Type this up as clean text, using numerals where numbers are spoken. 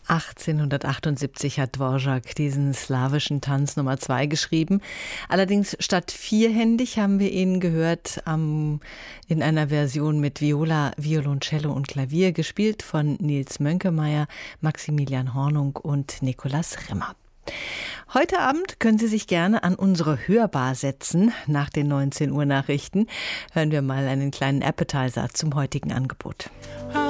1878 hat Dvorak diesen slawischen Tanz Nummer 2 geschrieben. Allerdings statt vierhändig haben wir ihn gehört in einer Version mit Viola, Violoncello und Klavier, gespielt von Nils Mönkemeyer, Maximilian Hornung und Nikolaus Rimmer. Heute Abend können Sie sich gerne an unsere Hörbar setzen. Nach den 19 Uhr Nachrichten hören wir mal einen kleinen Appetizer zum heutigen Angebot.